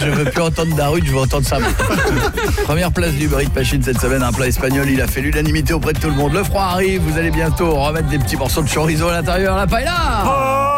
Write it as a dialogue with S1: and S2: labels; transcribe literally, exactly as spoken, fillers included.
S1: Je veux plus entendre Darude, je veux entendre ça. Première place du Burrito Machine cette semaine, un plat espagnol, il a fait l'unanimité auprès de tout le monde. Le froid arrive, vous allez bientôt remettre des petits morceaux de chorizo à l'intérieur, la paella.